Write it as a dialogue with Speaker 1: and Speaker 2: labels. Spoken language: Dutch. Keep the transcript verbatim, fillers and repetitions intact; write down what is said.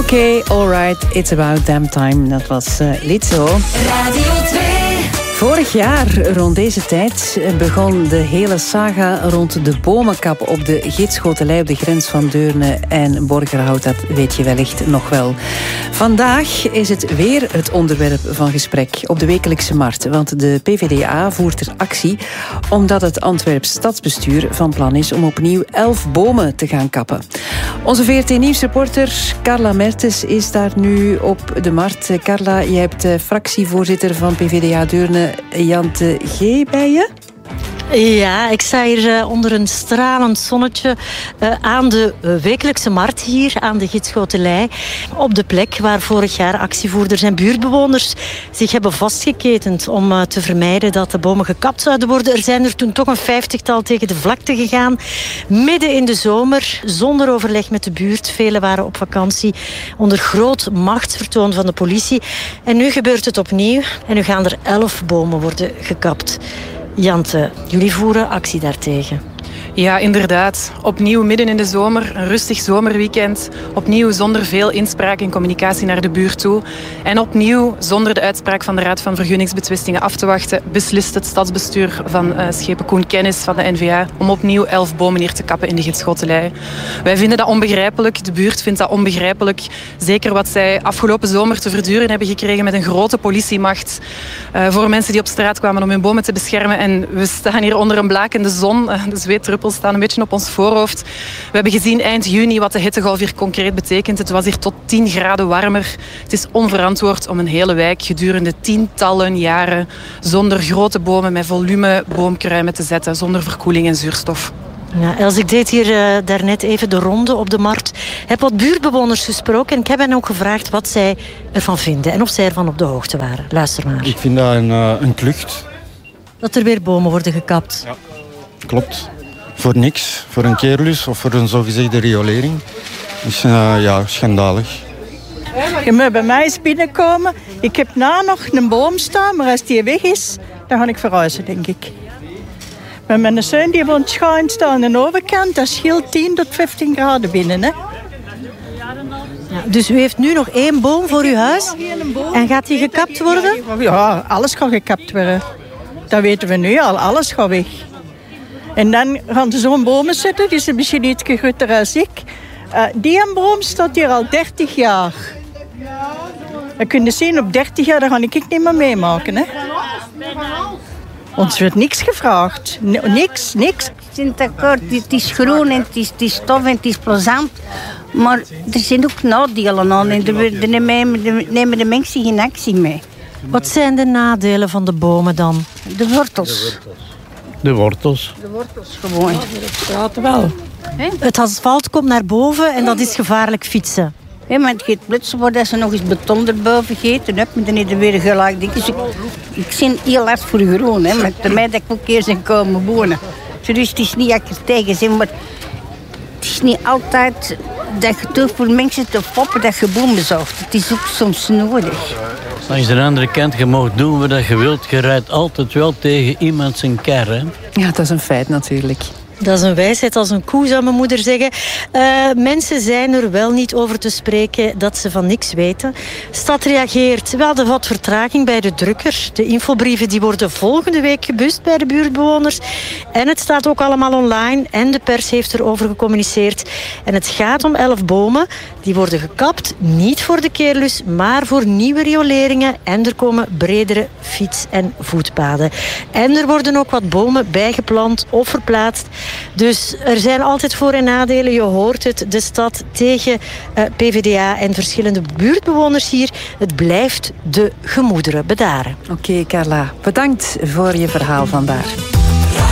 Speaker 1: Oké, alright, it's about damn time. Dat was uh, Lizzo.
Speaker 2: Radio twee.
Speaker 1: Vorig jaar, rond deze tijd, begon de hele saga rond de bomenkap op de Gidschotelij op de grens van Deurne en Borgerhout. Dat weet je wellicht nog wel. Vandaag is het weer het onderwerp van gesprek op de wekelijkse markt. Want de P V D A voert er actie omdat het Antwerps stadsbestuur van plan is om opnieuw elf bomen te gaan kappen. Onze V R T Nieuwsreporter Carla Mertens is daar nu op de markt. Carla, jij hebt de fractievoorzitter van P V D A Deurne, Jante G, bij je.
Speaker 3: Ja, ik sta hier uh, onder een stralend zonnetje uh, aan de uh, wekelijkse markt hier, aan de Gidschotelij. Op de plek waar vorig jaar actievoerders en buurtbewoners zich hebben vastgeketend om uh, te vermijden dat de bomen gekapt zouden worden. Er zijn er toen toch een vijftigtal tegen de vlakte gegaan. Midden in de zomer, zonder overleg met de buurt. Velen waren op vakantie onder groot machtsvertoon van de politie. En nu gebeurt het opnieuw. En nu gaan er elf bomen worden gekapt. Jante, jullie voeren actie daartegen.
Speaker 4: Ja, inderdaad. Opnieuw midden in de zomer, een rustig zomerweekend. Opnieuw zonder veel inspraak en communicatie naar de buurt toe. En opnieuw, zonder de uitspraak van de Raad van Vergunningsbetwistingen af te wachten, beslist het stadsbestuur van uh, Schepen Koen Kennis van de N V A om opnieuw elf bomen neer te kappen in de Gidschotelij. Wij vinden dat onbegrijpelijk. De buurt vindt dat onbegrijpelijk. Zeker wat zij afgelopen zomer te verduren hebben gekregen met een grote politiemacht uh, voor mensen die op straat kwamen om hun bomen te beschermen. En we staan hier onder een blakende zon. Uh, de zweetdruppels staan een beetje op ons voorhoofd. We hebben gezien eind juni wat de hittegolf hier concreet betekent. Het was hier tot tien graden warmer. Het is onverantwoord om een hele wijk gedurende tientallen jaren zonder grote bomen met volume boomkruimen te zetten, zonder verkoeling en zuurstof.
Speaker 3: Ja, Els, ik deed hier uh, daarnet even de ronde op de markt. Ik heb wat buurtbewoners gesproken en ik heb hen ook gevraagd wat zij ervan vinden en of zij ervan op de hoogte waren. Luister maar.
Speaker 5: Ik vind dat een, uh, een klucht.
Speaker 3: Dat er weer bomen worden gekapt.
Speaker 5: Ja, klopt. Voor niks, voor een keerlus of voor een zogezegde riolering. Dus uh, ja, schandalig.
Speaker 6: Je moet bij mij eens binnenkomen. Ik heb na nog een boom staan, maar als die weg is, dan ga ik verhuizen, denk ik. Maar mijn zoon die woont schuin staan aan de overkant, dat scheelt tien tot vijftien graden binnen. Hè?
Speaker 3: Ja, dus u heeft nu nog één boom voor uw huis en gaat die gekapt worden?
Speaker 6: Ja, alles gaat gekapt worden. Dat weten we nu al, alles gaat weg. En dan gaan ze zo'n bomen zetten, die is misschien iets groter als ik. Uh, die boom staat hier al dertig jaar. Dan kun je zien, op dertig jaar dat ga ik niet meer meemaken. Hè? Ons wordt niks gevraagd. N- niks, niks.
Speaker 7: Sint-akkoord, het is groen en het is, het is tof en het is plezant. Maar er zijn ook nadelen aan en daar nemen de mensen geen actie mee.
Speaker 3: Wat zijn de nadelen van de bomen dan?
Speaker 7: De wortels.
Speaker 5: De wortels.
Speaker 7: De wortels gewoon.
Speaker 6: Dat wel.
Speaker 3: Het asfalt komt naar boven en dat is gevaarlijk fietsen.
Speaker 7: Ja, maar het gaat plotseling worden als ze nog eens beton erboven gegeten hebben. Dan is er weer gelijk. Dus ik, ik ben heel hard voor groen. Hè, met de mij dat ik ook keer zijn komen wonen. Dus het is niet dat ik er tegen ben, maar het is niet altijd dat je doet voor mensen te poppen dat je bomen zocht. Het is ook soms nodig.
Speaker 8: Langs de andere kant, je mag doen wat je wilt. Je rijdt altijd wel tegen iemand zijn kar. Hè?
Speaker 1: Ja, dat is een feit natuurlijk.
Speaker 3: Dat is een wijsheid als een koe, zou mijn moeder zeggen. Uh, mensen zijn er wel niet over te spreken dat ze van niks weten. Stad reageert. We hadden wat vertraging bij de drukker. De infobrieven die worden volgende week gebust bij de buurtbewoners. En het staat ook allemaal online. En de pers heeft erover gecommuniceerd. En het gaat om elf bomen. Die worden gekapt, niet voor de keerlus, maar voor nieuwe rioleringen. En er komen bredere fiets- en voetpaden. En er worden ook wat bomen bijgeplant of verplaatst. Dus er zijn altijd voor- en nadelen. Je hoort het, de stad tegen uh, P V D A en verschillende buurtbewoners hier. Het blijft de gemoederen bedaren.
Speaker 1: Oké, okay, Carla, bedankt voor je verhaal vandaag.